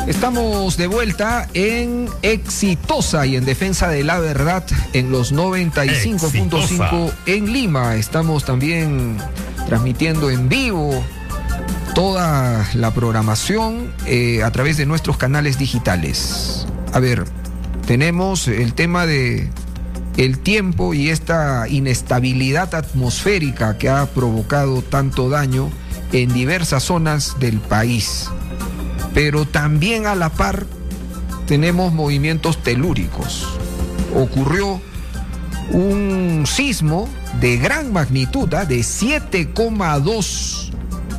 Estamos de vuelta en Exitosa y en Defensa de la Verdad en los 95.5 en Lima. Estamos también transmitiendo en vivo toda la programación a través de nuestros canales digitales. A ver, tenemos el tema de el tiempo y esta inestabilidad atmosférica que ha provocado tanto daño en diversas zonas del país. Pero también a la par tenemos movimientos telúricos. Ocurrió un sismo de gran magnitud, de 7,2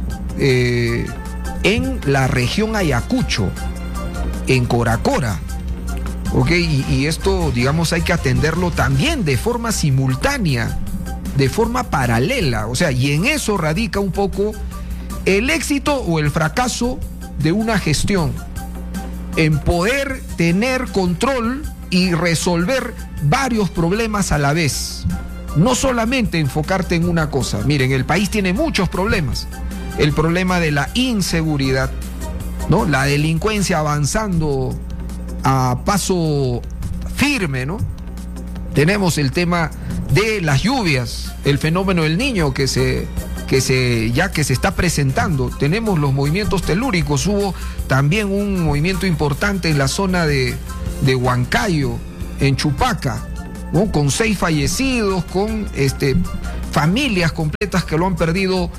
en la región Ayacucho, en Coracora. ¿Ok? Y esto, digamos, hay que atenderlo también de forma simultánea, de forma paralela. O sea, y en eso radica un poco el éxito o el fracaso de una gestión, en poder tener control y resolver varios problemas a la vez. No solamente enfocarte en una cosa. Miren, el país tiene muchos problemas. El problema de la inseguridad, ¿no? La delincuencia avanzando a paso firme, ¿no? Tenemos el tema de las lluvias, el fenómeno del Niño que se está presentando. Tenemos los movimientos telúricos. Hubo también un movimiento importante en la zona de Huancayo, en Chupaca, ¿no? Con 6 fallecidos, con familias completas que lo han perdido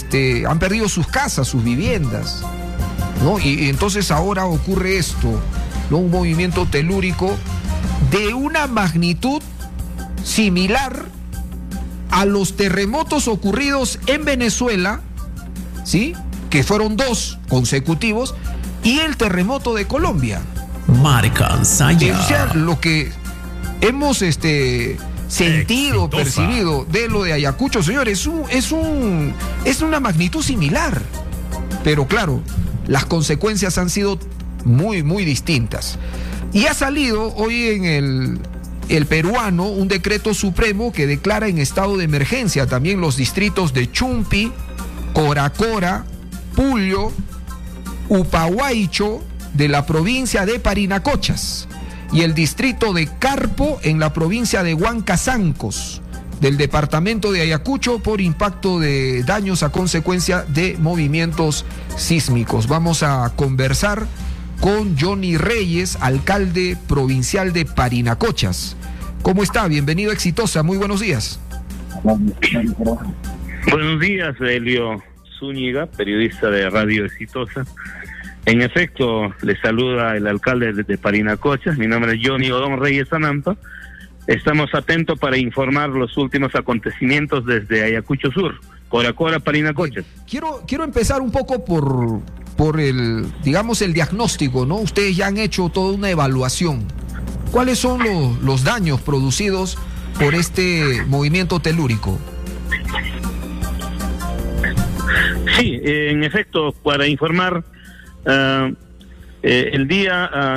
sus casas, sus viviendas, ¿no? Y entonces ahora ocurre esto, ¿no? Un movimiento telúrico de una magnitud similar a los terremotos ocurridos en Venezuela, ¿sí? Que fueron 2 consecutivos, y el terremoto de Colombia. Marca Saya. O sea, lo que hemos sentido, percibido de lo de Ayacucho, señores, es una magnitud similar. Pero claro, las consecuencias han sido muy, muy distintas. Y ha salido hoy en el peruano un decreto supremo que declara en estado de emergencia también los distritos de Chumpi, Coracora, Puyo, Upahuaycho de la provincia de Parinacochas y el distrito de Carpo en la provincia de Huancazancos del departamento de Ayacucho por impacto de daños a consecuencia de movimientos sísmicos. Vamos a conversar con Johnny Reyes, alcalde provincial de Parinacochas. ¿Cómo está? Bienvenido a Exitosa, muy buenos días. Buenos días, Elio Zúñiga, periodista de Radio Exitosa. En efecto, le saluda el alcalde de Parinacochas, mi nombre es Johnny Odón Reyes Anampa. Estamos atentos para informar los últimos acontecimientos desde Ayacucho Sur, Coracora, Parinacochas. Quiero empezar un poco por el diagnóstico, ¿no? Ustedes ya han hecho toda una evaluación. ¿Cuáles son los daños producidos por este movimiento telúrico? Sí, en efecto, para informar, el día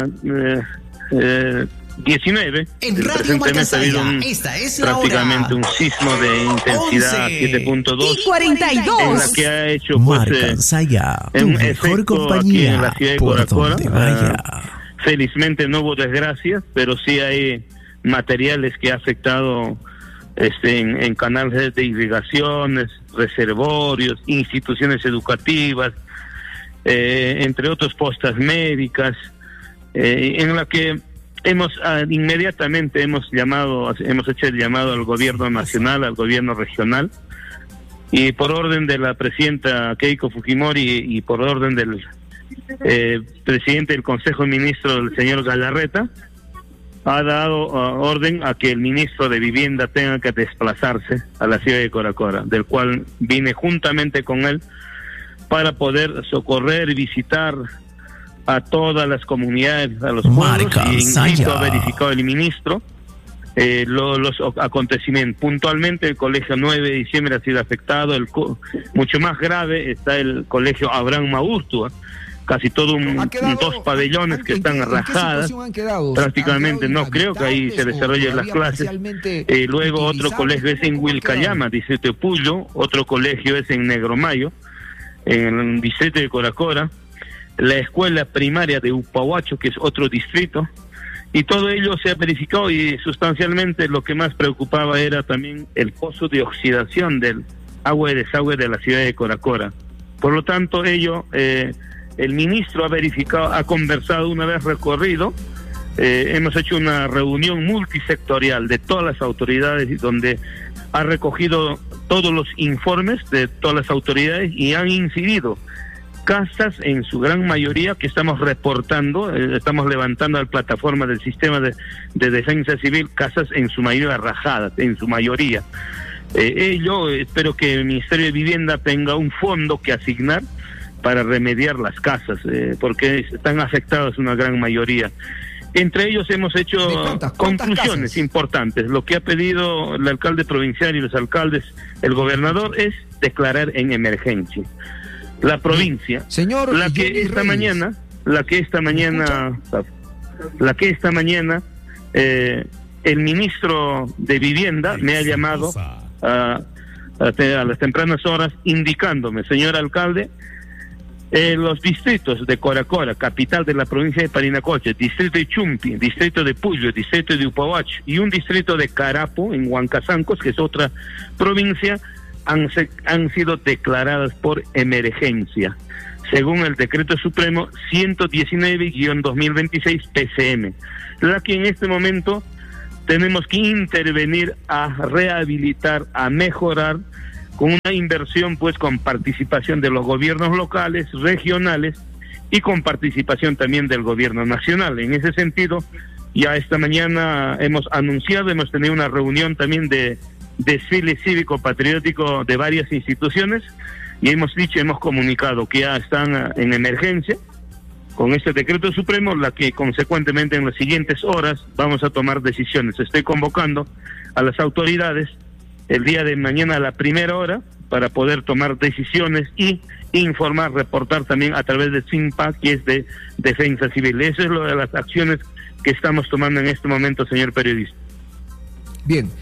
19, en Radio Marca Saya, esta es la prácticamente hora. Un sismo de intensidad 7.2 y 42 en la que ha hecho Marca Saya, tu mejor compañía en la ciudad de por Coracora. donde vaya. Felizmente no hubo desgracias, pero sí hay materiales que ha afectado en canales de irrigaciones, reservorios, instituciones educativas, entre otros postas médicas, en la que inmediatamente hemos hecho el llamado al gobierno nacional, al gobierno regional, y por orden de la presidenta Keiko Fujimori y por orden del presidente del Consejo de Ministros, el señor Galarreta, ha dado orden a que el ministro de Vivienda tenga que desplazarse a la ciudad de Coracora, del cual vine juntamente con él para poder socorrer y visitar a todas las comunidades, a los pueblos, y incluso ha verificado el ministro los acontecimientos. Puntualmente el colegio 9 de diciembre ha sido afectado, mucho más grave está el colegio Abraham Maurtua, casi todo dos pabellones que están rajadas, prácticamente no creo que ahí se desarrollen las clases. Luego otro colegio es en Huilcayama, distrito de Puyo, otro colegio es en Negromayo, en el distrito de Coracora. la escuela primaria de Upahuacho, que es otro distrito, y todo ello se ha verificado, y sustancialmente lo que más preocupaba era también el pozo de oxidación del agua de desagüe de la ciudad de Coracora. Por lo tanto, ello, el ministro ha verificado, ha conversado una vez recorrido, hemos hecho una reunión multisectorial de todas las autoridades, donde ha recogido todos los informes de todas las autoridades y han incidido casas en su gran mayoría que estamos reportando, estamos levantando a la plataforma del sistema de defensa civil, casas en su mayoría rajadas, en su mayoría. Yo espero que el Ministerio de Vivienda tenga un fondo que asignar para remediar las casas, porque están afectadas una gran mayoría. Entre ellos hemos hecho conclusiones importantes. Lo que ha pedido el alcalde provincial y los alcaldes, el gobernador, es declarar en emergencia. La provincia, señor, la que esta mañana, el ministro de Vivienda me ha llamado a las tempranas horas indicándome, señor alcalde, los distritos de Coracora, capital de la provincia de Parinacocha, distrito de Chumpi, distrito de Puyo, distrito de Upahuacho y un distrito de Carapo en Huancazancos, que es otra provincia, han sido declaradas por emergencia, según el Decreto Supremo 119-2026 PCM, la que en este momento tenemos que intervenir a rehabilitar, a mejorar, con una inversión pues con participación de los gobiernos locales, regionales y con participación también del gobierno nacional. En ese sentido, ya esta mañana hemos tenido una reunión también de desfile cívico-patriótico de varias instituciones y hemos comunicado que ya están en emergencia con este decreto supremo, la que consecuentemente en las siguientes horas vamos a tomar decisiones. Estoy convocando a las autoridades el día de mañana a la primera hora para poder tomar decisiones y informar, reportar también a través de CINPA, que es de Defensa Civil. Eso es lo de las acciones que estamos tomando en este momento, señor periodista. Bien.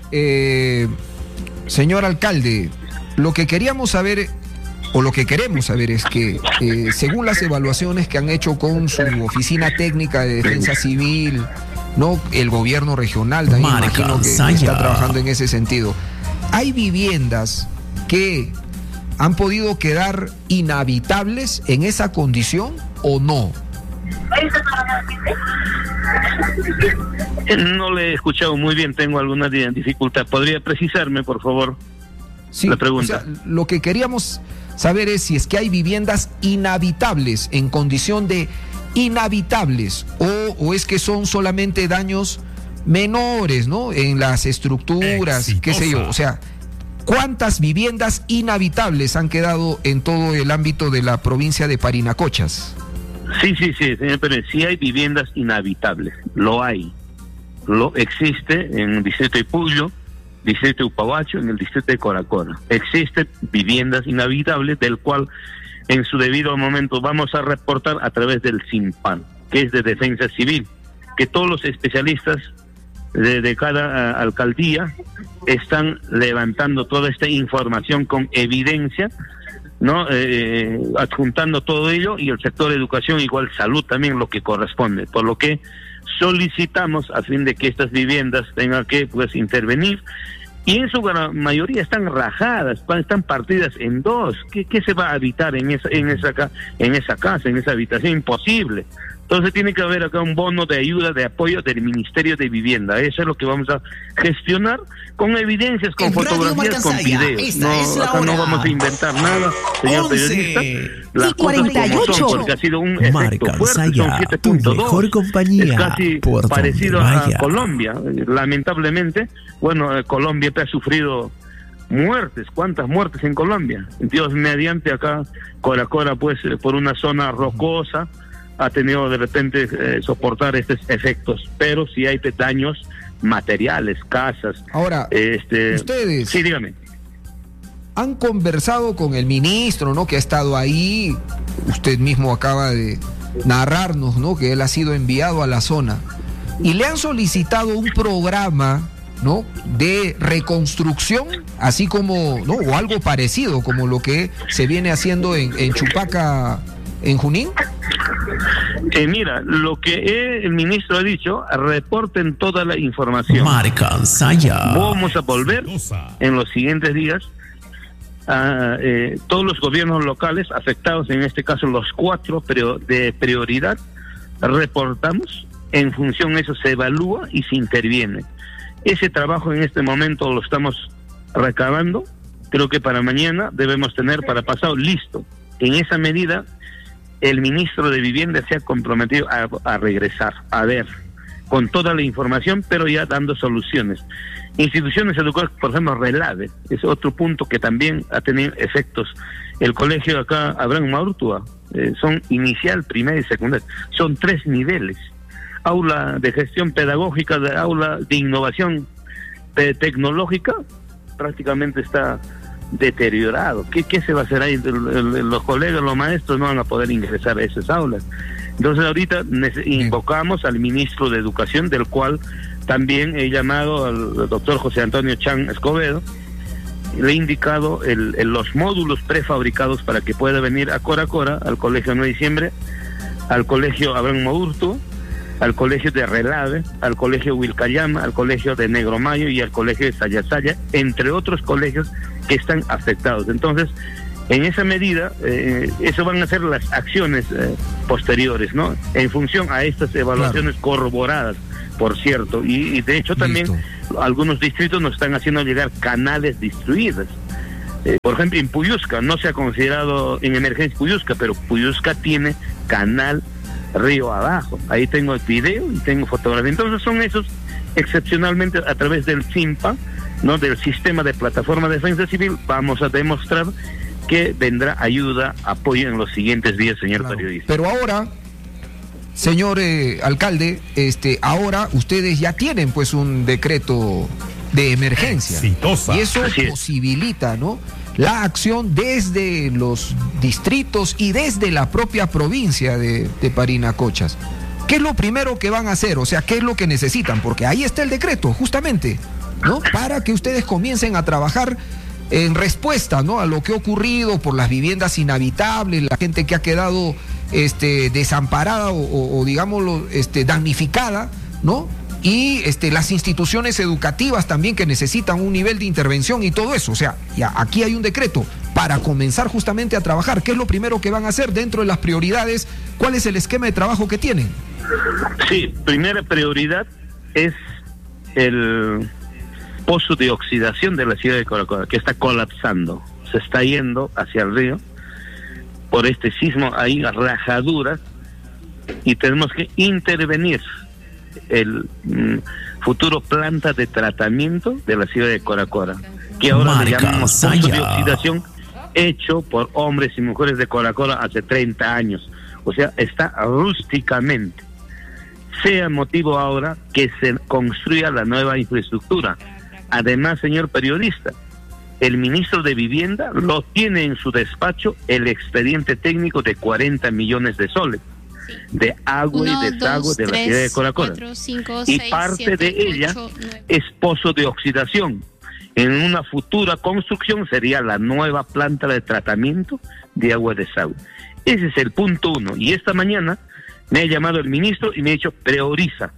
Señor alcalde, lo que queríamos saber, o lo que queremos saber, es que según las evaluaciones que han hecho con su oficina técnica de defensa civil, no, el gobierno regional también imagino que está trabajando en ese sentido, hay viviendas que han podido quedar inhabitables en esa condición o no. No le he escuchado muy bien, tengo alguna dificultad. ¿Podría precisarme, por favor, la pregunta? O sea, lo que queríamos saber es si es que hay viviendas inhabitables, en condición de inhabitables, o es que son solamente daños menores, ¿no? En las estructuras, qué sé yo. O sea, ¿cuántas viviendas inhabitables han quedado en todo el ámbito de la provincia de Parinacochas? Sí, señor Pérez, sí hay viviendas inhabitables, lo hay. Lo existe en el distrito de Puyo, distrito de Upahuacho, en el distrito de Coracora. Existen viviendas inhabitables, del cual en su debido momento vamos a reportar a través del CINPAN, que es de Defensa Civil, que todos los especialistas de cada alcaldía están levantando toda esta información con evidencia, ¿no? Adjuntando todo ello, y el sector de educación, igual salud también, lo que corresponde, por lo que solicitamos a fin de que estas viviendas tengan que pues intervenir, y en su gran mayoría están rajadas, están partidas en dos. ¿Qué se va a habitar en esa casa, en esa habitación? Imposible. Entonces tiene que haber acá un bono de ayuda, de apoyo del Ministerio de Vivienda. Eso es lo que vamos a gestionar con evidencias, con fotografías, con videos. Acá no vamos a inventar nada, señor periodista. Las cosas como son, porque ha sido un efecto fuerte, son 7.2. Es casi parecido a Colombia. Lamentablemente, bueno, Colombia ha sufrido muertes. ¿Cuántas muertes en Colombia? Dios mediante, acá Coracora, pues por una zona rocosa, ha tenido de repente soportar estos efectos, pero sí hay daños materiales, casas. Ahora, ustedes, sí, dígame, han conversado con el ministro, ¿no? Que ha estado ahí. Usted mismo acaba de narrarnos, ¿no? Que él ha sido enviado a la zona y le han solicitado un programa, ¿no? De reconstrucción, así como, ¿no? O algo parecido como lo que se viene haciendo en Chupaca, en Junín. Mira, lo que el ministro ha dicho, reporten toda la información. Marca Saya. Vamos a volver en los siguientes días a todos los gobiernos locales afectados, en este caso los 4 de prioridad, reportamos, en función de eso se evalúa y se interviene. Ese trabajo en este momento lo estamos recabando, creo que para mañana debemos tener para pasado listo. En esa medida, el ministro de Vivienda se ha comprometido a regresar, a ver, con toda la información, pero ya dando soluciones. Instituciones educativas, por ejemplo, Relave, es otro punto que también ha tenido efectos. El colegio acá, Abraham Maurtua, son inicial, primaria y secundaria, son 3 niveles. Aula de gestión pedagógica, de aula de innovación tecnológica, prácticamente está deteriorado. ¿Qué se va a hacer ahí? Los colegas, los maestros no van a poder ingresar a esas aulas. Entonces ahorita invocamos al ministro de Educación, del cual también he llamado al doctor José Antonio Chan Escobedo. Le he indicado los módulos prefabricados para que pueda venir a Coracora, al colegio 9 de diciembre, al colegio Abraham Maurtua, al colegio de Relave, al colegio Wilcayama, al colegio de Negromayo y al colegio de Sayasaya, entre otros colegios que están afectados. Entonces, en esa medida, eso van a ser las acciones posteriores, ¿no? En función a estas evaluaciones corroboradas, por cierto, y de hecho también algunos distritos nos están haciendo llegar canales destruidos. Por ejemplo, en Puyusca, no se ha considerado en emergencia Puyusca, pero Puyusca tiene canal río abajo. Ahí tengo el video y tengo fotografía. Entonces son esos, excepcionalmente a través del SIMPA, ¿no?, del Sistema de Plataforma de Defensa Civil, vamos a demostrar que vendrá ayuda, apoyo en los siguientes días, señor periodista. Pero ahora, señor alcalde, ahora ustedes ya tienen pues un decreto de emergencia. Exitosa. Y eso posibilita, ¿no?, la acción desde los distritos y desde la propia provincia de Parinacochas. ¿Qué es lo primero que van a hacer? O sea, ¿qué es lo que necesitan? Porque ahí está el decreto, justamente, ¿no?, para que ustedes comiencen a trabajar en respuesta, ¿no?, a lo que ha ocurrido por las viviendas inhabitables, la gente que ha quedado desamparada o digámoslo, damnificada, ¿no? Y las instituciones educativas también que necesitan un nivel de intervención y todo eso. O sea, ya aquí hay un decreto para comenzar justamente a trabajar. ¿Qué es lo primero que van a hacer dentro de las prioridades? ¿Cuál es el esquema de trabajo que tienen? Sí, primera prioridad es el pozo de oxidación de la ciudad de Coracora, que está colapsando, se está yendo hacia el río. Por este sismo hay rajaduras y tenemos que intervenir el futuro planta de tratamiento de la ciudad de Coracora, que ahora le llamamos pozo de oxidación, hecho por hombres y mujeres de Coracora hace 30 años. O sea, está rústicamente. Sea motivo ahora que se construya la nueva infraestructura. Además, señor periodista, el ministro de Vivienda lo tiene en su despacho el expediente técnico de 40 millones de soles de agua y desagüe de la ciudad de Coracora. 4, 5, 6, y parte 7, de ella 8, es pozo de oxidación. En una futura construcción sería la nueva planta de tratamiento de agua y desagüe. Ese es el punto 1. Y esta mañana me ha llamado el ministro y me ha dicho prioriza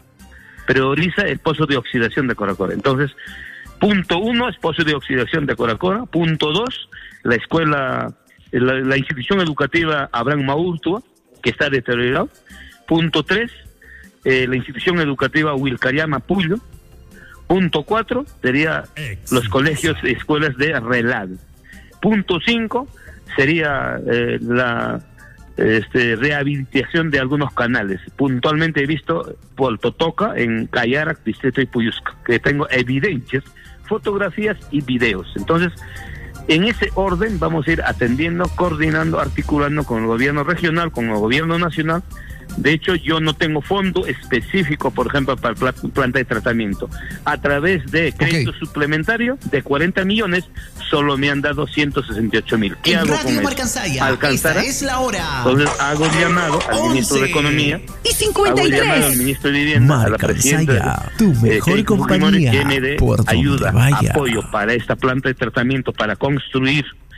el pozo de oxidación de Coracora. Entonces, punto 1 es pozo de oxidación de Coracora. Punto 2, la escuela, la institución educativa Abraham Maurtua, que está deteriorado. Punto 3, la institución educativa Wilcayama Puyo. Punto 4 sería los colegios y escuelas de Relave. Punto 5 sería la rehabilitación de algunos canales. Puntualmente he visto por Totoca, en Cayarac, distrito de Puyusca, que tengo evidencias, fotografías y videos. Entonces, en ese orden vamos a ir atendiendo, coordinando, articulando con el gobierno regional, con el gobierno nacional. De hecho, yo no tengo fondo específico, por ejemplo, para planta de tratamiento. A través de crédito suplementario de 40 millones, solo me han dado 168,000. ¿Qué hago con eso? ¿Alcanzará? Esta es la hora. Entonces hago un llamado al ministro de Economía, y 53. Hago un llamado al ministro de Vivienda, a la presidenta, tu mejor compañía, que me dé ayuda, apoyo para esta planta de tratamiento, para construir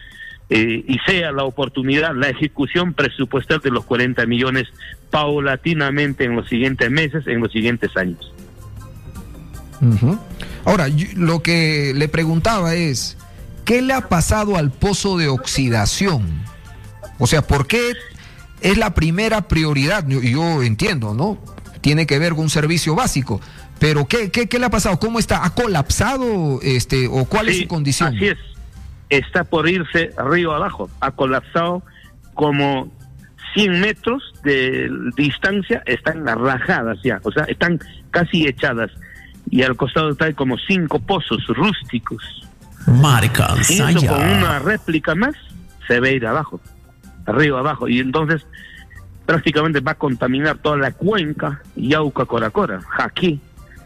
y sea la oportunidad, la ejecución presupuestal de los 40 millones paulatinamente en los siguientes meses, en los siguientes años. Uh-huh. Ahora, lo que le preguntaba es, ¿qué le ha pasado al pozo de oxidación? O sea, ¿por qué es la primera prioridad? Yo entiendo, ¿no? Tiene que ver con un servicio básico, pero ¿qué le ha pasado? ¿Cómo está? ¿Ha colapsado o cuál es su condición? Así es, está por irse río abajo, ha colapsado como 100 metros de distancia, están rajadas ya, o sea, están casi echadas, y al costado está como 5 pozos rústicos. Marca Y eso con una réplica más se ve ir abajo, arriba abajo, y entonces prácticamente va a contaminar toda la cuenca Yauca-Coracora, Jaqui,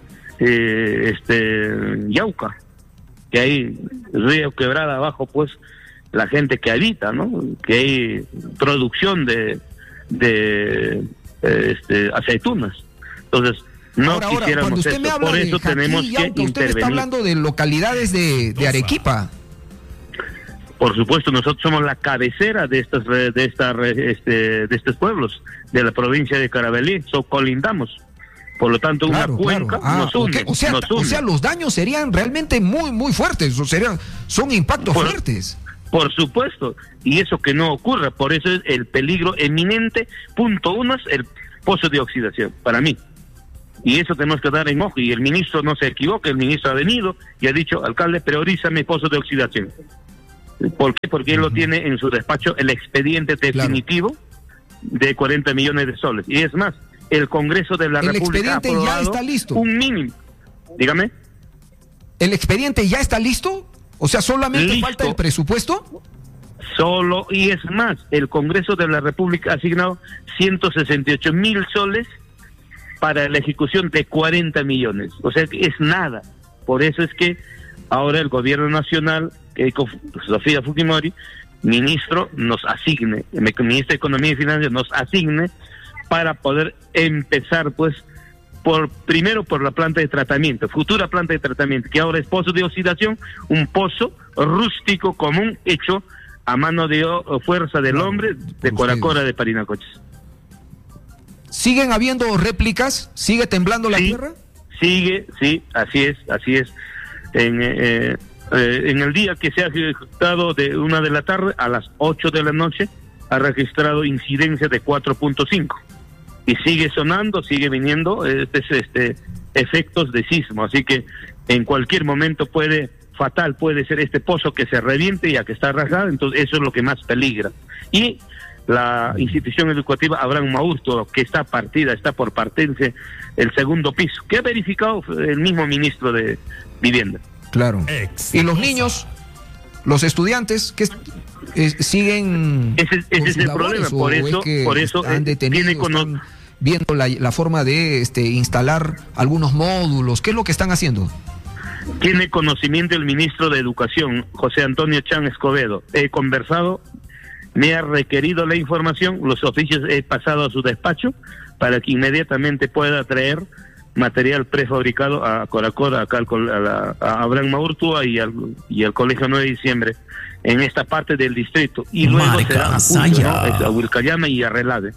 Yauca, que hay río Quebrada abajo, pues la gente que habita, ¿no? Que hay producción de aceitunas. Entonces, no ahora, quisiéramos cuando usted eso, me habla por de eso Jaqui, tenemos Yauca, que usted me está intervenir. hablando de localidades de Arequipa. Por supuesto, nosotros somos la cabecera de estos pueblos de la provincia de Carabalí, colindamos. Por lo tanto, Claro, una cuenca claro. nos une. Okay. O sea, los daños serían realmente muy, muy fuertes. Son impactos fuertes. Por supuesto, y eso que no ocurra, por eso es el peligro eminente. Punto uno es el pozo de oxidación, para mí. Y eso tenemos que dar en ojo, y el ministro no se equivoca, el ministro ha venido y ha dicho, alcalde, priorízame pozo de oxidación. ¿Por qué? Porque él lo tiene en su despacho el expediente definitivo de 40 millones de soles. Y es más, el Congreso de la República ha expediente ya está listo. Un mínimo. Dígame. ¿El expediente ya está listo? O sea, solamente Listo. falta el presupuesto. Solo, y es más, el Congreso de la República ha asignado 168,000 soles para la ejecución de 40 millones. O sea, que es nada. Por eso es que ahora el gobierno nacional, Sofía Fujimori, ministro, nos asigne, el ministro de Economía y Finanzas nos asigne para poder empezar, pues, primero por la planta de tratamiento, futura planta de tratamiento, que ahora es pozo de oxidación, un pozo rústico común hecho a mano de fuerza del hombre de Coracora de Parinacochas. ¿Siguen habiendo réplicas? ¿Sigue temblando la tierra? Sigue, sí, así es. En el día que se ha ejecutado de 1 de la tarde a las 8 de la noche, ha registrado incidencia de 4.5 y sigue sonando, sigue viniendo efectos de sismo, así que en cualquier momento puede ser este pozo que se reviente ya que está rajado, entonces eso es lo que más peligra. Y la institución educativa Abraham Maurtua, que está por partirse el segundo piso, que ha verificado el mismo ministro de Vivienda. Claro. Y los niños, los estudiantes, que siguen. Ese es el problema. Por eso están detenidos, están viendo la forma de instalar algunos módulos. ¿Qué es lo que están haciendo? Tiene conocimiento el ministro de Educación, José Antonio Chan Escobedo. He conversado, me ha requerido la información, los oficios he pasado a su despacho para que inmediatamente pueda traer material prefabricado a Coracora, acá a Abraham Maurtua y al Colegio 9 de Diciembre, en esta parte del distrito. Y luego será a Huilcayama y a Relade.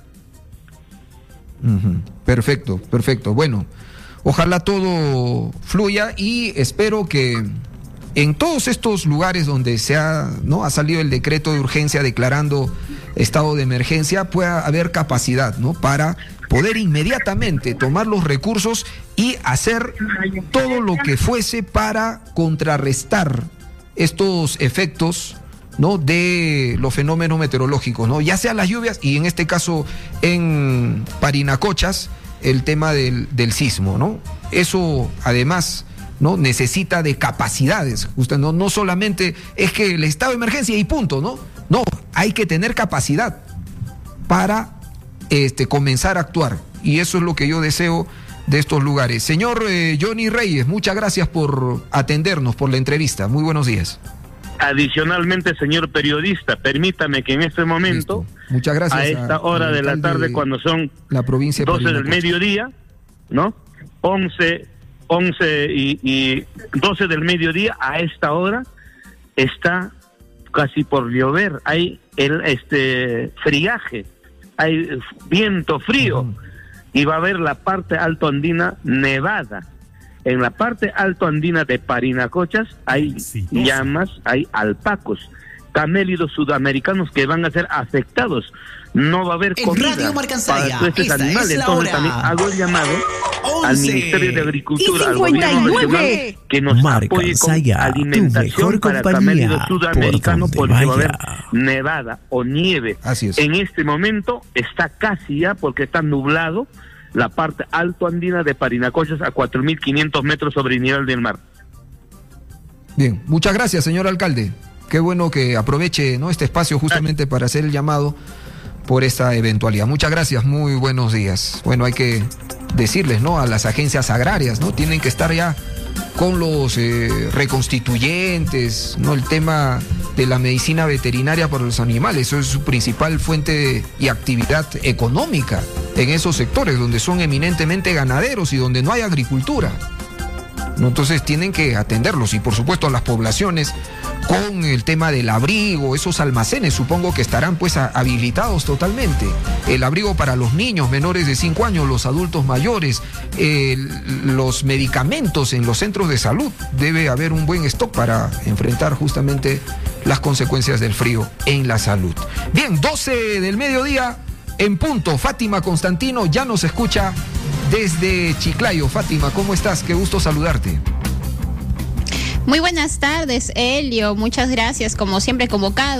Perfecto. Bueno, ojalá todo fluya y espero que en todos estos lugares donde ha salido el decreto de urgencia declarando estado de emergencia pueda haber capacidad, ¿no? Para poder inmediatamente tomar los recursos y hacer todo lo que fuese para contrarrestar estos efectos, ¿no? De los fenómenos meteorológicos, ¿no? Ya sea las lluvias y en este caso en Parinacochas el tema del sismo, ¿no? Eso además, ¿no? Necesita de capacidades. Usted no solamente es que el estado de emergencia y punto, ¿no? No, hay que tener capacidad para comenzar a actuar. Y eso es lo que yo deseo de estos lugares. Señor Johnny Reyes, muchas gracias por atendernos, por la entrevista. Muy buenos días. Adicionalmente, señor periodista, permítame que en este momento, muchas gracias, a esta hora de la tarde, cuando son la provincia 12 del mediodía, ¿no? 11 y 12 del mediodía, a esta hora está casi por llover, hay friaje, hay viento frío, y va a haber la parte alto andina nevada. En la parte alto andina de Parinacochas hay llamas, hay alpacos, camélidos sudamericanos que van a ser afectados. No va a haber comida para todos estos animales. Entonces también hago el llamado al Ministerio de Agricultura, al gobierno regional, que nos apoye con alimentación para camélidos sudamericanos, porque va a haber nevada o nieve. Así es. En este momento está casi ya, porque está nublado, la parte alto andina de Parinacochas a 4.500 metros sobre el nivel del mar. Bien, muchas gracias, señor alcalde. Qué bueno que aproveche, ¿no?, este espacio justamente para hacer el llamado por esta eventualidad. Muchas gracias, muy buenos días. Bueno, hay que decirles, ¿no?, a las agencias agrarias, ¿no?, tienen que estar ya con los reconstituyentes, ¿no?, el tema de la medicina veterinaria para los animales. Eso es su principal fuente y actividad económica en esos sectores donde son eminentemente ganaderos y donde no hay agricultura, ¿no? Entonces tienen que atenderlos, y por supuesto a las poblaciones con el tema del abrigo, esos almacenes supongo que estarán pues habilitados totalmente. El abrigo para los niños menores de 5 años, los adultos mayores, los medicamentos en los centros de salud. Debe haber un buen stock para enfrentar justamente las consecuencias del frío en la salud. Bien, 12 del mediodía en punto. Fátima Constantino ya nos escucha desde Chiclayo. Fátima, ¿cómo estás? Qué gusto saludarte. Muy buenas tardes, Elio. Muchas gracias, como siempre, convocado.